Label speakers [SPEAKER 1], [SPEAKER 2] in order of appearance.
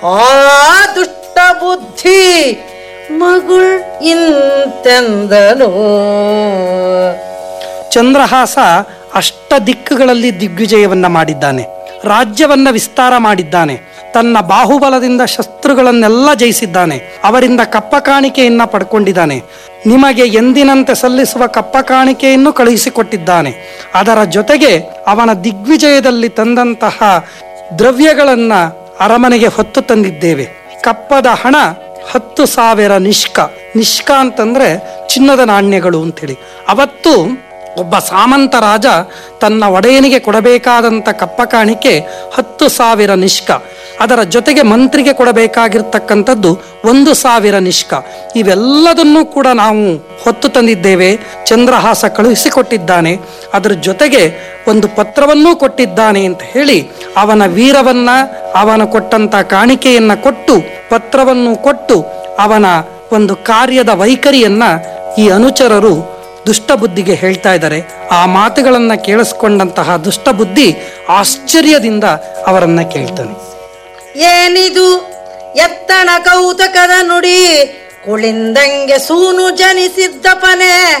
[SPEAKER 1] ಆ ದುಷ್ಟ ಬುದ್ಧಿ ಮಗುಳ್ ಇಂತೆಂದನು.
[SPEAKER 2] ಚಂದ್ರಹಾಸ ಅಷ್ಟ ದಿಕ್ಕುಗಳಲ್ಲಿ ದಿಗ್ವಿಜಯವನ್ನ ಮಾಡಿದ್ದಾನೆ, ರಾಜ್ಯವನ್ನ ವಿಸ್ತಾರ ಮಾಡಿದ್ದಾನೆ, ತನ್ನ ಬಾಹುಬಲದಿಂದ ಶಸ್ತ್ರುಗಳನ್ನೆಲ್ಲ ಜಯಿಸಿದ್ದಾನೆ, ಅವರಿಂದ ಕಪ್ಪ ಕಾಣಿಕೆಯನ್ನ ಪಡ್ಕೊಂಡಿದ್ದಾನೆ, ನಿಮಗೆ ಎಂದಿನಂತೆ ಸಲ್ಲಿಸುವ ಕಪ್ಪ ಕಾಣಿಕೆಯನ್ನು ಕಳುಹಿಸಿಕೊಟ್ಟಿದ್ದಾನೆ. ಅದರ ಜೊತೆಗೆ ಅವನ ದಿಗ್ವಿಜಯದಲ್ಲಿ ತಂದಂತಹ ದ್ರವ್ಯಗಳನ್ನ ಅರಮನೆಗೆ ಹೊತ್ತು ತಂದಿದ್ದೇವೆ. ಕಪ್ಪದ ಹಣ 10,000 ನಿಷ್ಕ ಅಂತಂದ್ರೆ ಚಿನ್ನದ ನಾಣ್ಯಗಳು ಅಂತೇಳಿ. ಅವತ್ತು ಒಬ್ಬ ಸಾಮಂತ ರಾಜ ತನ್ನ ಒಡೆಯನಿಗೆ ಕೊಡಬೇಕಾದಂಥ ಕಪ್ಪ ಕಾಣಿಕೆ 10,000 ನಿಷ್ಕ. ಅದರ ಜೊತೆಗೆ ಮಂತ್ರಿಗೆ ಕೊಡಬೇಕಾಗಿರ್ತಕ್ಕಂಥದ್ದು 1,000 ನಿಷ್ಕ. ಇವೆಲ್ಲದನ್ನೂ ಕೂಡ ನಾವು ಹೊತ್ತು ತಂದಿದ್ದೇವೆ. ಚಂದ್ರಹಾಸ ಕಳುಹಿಸಿಕೊಟ್ಟಿದ್ದಾನೆ, ಅದರ ಜೊತೆಗೆ ಒಂದು ಪತ್ರವನ್ನೂ ಕೊಟ್ಟಿದ್ದಾನೆ ಅಂತ ಹೇಳಿ ಅವನ ವೀರವನ್ನ, ಅವನ ಕೊಟ್ಟಂತ ಕಾಣಿಕೆಯನ್ನ ಕೊಟ್ಟು, ಪತ್ರವನ್ನು ಕೊಟ್ಟು, ಅವನ ಒಂದು ಕಾರ್ಯದ ವೈಖರಿಯನ್ನ ಈ ಅನುಚರರು ದುಷ್ಟಬುದ್ಧಿಗೆ ಹೇಳ್ತಾ ಇದ್ದಾರೆ. ಆ ಮಾತುಗಳನ್ನ ಕೇಳಿಸ್ಕೊಂಡಂತಹ ದುಷ್ಟಬುದ್ಧಿ ಆಶ್ಚರ್ಯದಿಂದ ಅವರನ್ನ ಕೇಳ್ತಾನೆ.
[SPEAKER 1] ಏನಿದು ಎತ್ತಣ ಕೌತಕದ ನುಡಿ, ಕುಳಿಂದಂಗೆ ಸೂನು ಜನಿಸಿದ್ದಪನೆ